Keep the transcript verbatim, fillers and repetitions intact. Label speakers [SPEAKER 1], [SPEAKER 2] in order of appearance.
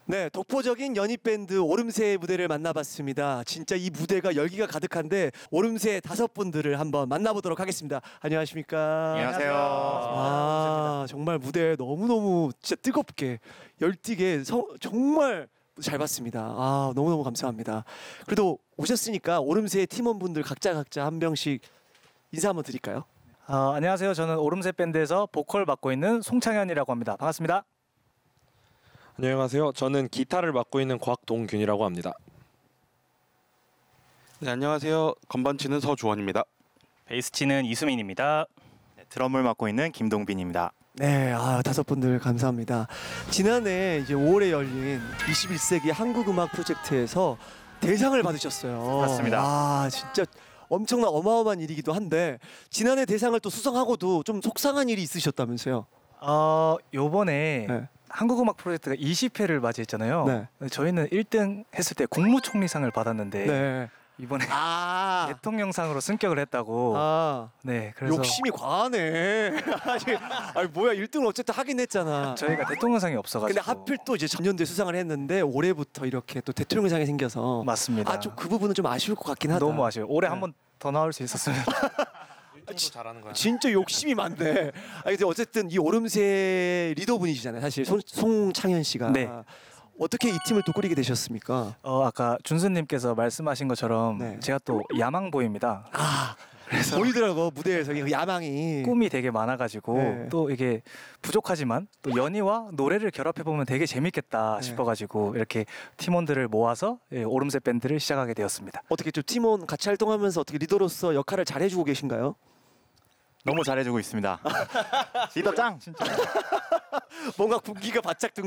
[SPEAKER 1] 네, 독보적인 연희 밴드 오름세의 무대를 만나봤습니다. 진짜 이 무대가 열기가 가득한데 오름세 다섯 분들을 한번 만나보도록 하겠습니다. 안녕하십니까?
[SPEAKER 2] 안녕하세요.
[SPEAKER 1] 아, 정말 무대 너무너무 진짜 뜨겁게 열띠게 서, 정말 잘 봤습니다. 아, 너무너무 감사합니다. 그래도 오셨으니까 오름세의 팀원분들 각자 각자 한 명씩 인사 한번 드릴까요?
[SPEAKER 2] 어, 안녕하세요. 저는 오름세 밴드에서 보컬 맡고 있는 송창현이라고 합니다. 반갑습니다.
[SPEAKER 3] 안녕하세요. 저는 기타를 맡고 있는 곽동균이라고 합니다.
[SPEAKER 4] 네, 안녕하세요. 건반 치는 서주원입니다.
[SPEAKER 5] 베이스 치는 이수민입니다.
[SPEAKER 6] 네, 드럼을 맡고 있는 김동빈입니다.
[SPEAKER 1] 네, 아, 다섯 분들 감사합니다. 지난해 이제 오월에 열린 이십일 세기 한국음악 프로젝트에서 대상을 받으셨어요.
[SPEAKER 6] 맞습니다.
[SPEAKER 1] 아, 진짜 엄청난 어마어마한 일이기도 한데 지난해 대상을 또 수상하고도 좀 속상한 일이 있으셨다면서요?
[SPEAKER 2] 어, 요번에
[SPEAKER 1] 네.
[SPEAKER 2] 한국음악 프로젝트가 이십 회를 맞이했잖아요.
[SPEAKER 1] 네.
[SPEAKER 2] 저희는 일 등 했을 때 국무총리상을 받았는데
[SPEAKER 1] 네.
[SPEAKER 2] 이번에
[SPEAKER 1] 아,
[SPEAKER 2] 대통령상으로 승격을 했다고.
[SPEAKER 1] 아,
[SPEAKER 2] 네, 그래서
[SPEAKER 1] 욕심이 과하네. 아니, 아니 뭐야, 일 등을 어쨌든 하긴 했잖아.
[SPEAKER 2] 저희가 대통령상이 없어가지고.
[SPEAKER 1] 근데 하필 또 이제 전년도에 수상을 했는데 올해부터 이렇게 또 대통령상이 생겨서
[SPEAKER 2] 맞습니다.
[SPEAKER 1] 아, 좀 그 부분은 좀 아쉬울 것 같긴 하다.
[SPEAKER 2] 너무 아쉬워요. 올해
[SPEAKER 1] 네.
[SPEAKER 2] 한 번 더 나올 수 있었으면.
[SPEAKER 3] 일 등도 잘하는 거야.
[SPEAKER 1] 진짜 욕심이 많네. 아 근데 어쨌든 이 오름세 리더분이시잖아요. 사실 송, 송창현 씨가.
[SPEAKER 2] 네.
[SPEAKER 1] 어떻게 이 팀을 또 꾸리게 되셨습니까?
[SPEAKER 2] 어, 아까 준수님께서 말씀하신 것처럼
[SPEAKER 1] 네.
[SPEAKER 2] 제가 또 야망보입니다.
[SPEAKER 1] 아, 보이더라고 무대에서 그 야망이.
[SPEAKER 2] 꿈이 되게 많아가지고
[SPEAKER 1] 네.
[SPEAKER 2] 또 이게 부족하지만 또 연희와 노래를 결합해 보면 되게 재밌겠다
[SPEAKER 1] 네.
[SPEAKER 2] 싶어가지고 이렇게 팀원들을 모아서 예, 오름세 밴드를 시작하게 되었습니다.
[SPEAKER 1] 어떻게 좀 팀원 같이 활동하면서 어떻게 리더로서 역할을 잘 해주고 계신가요?
[SPEAKER 6] 너무 잘해주고 있습니다. 리더 짱! 진짜.
[SPEAKER 1] 뭔가 군기가 바짝 든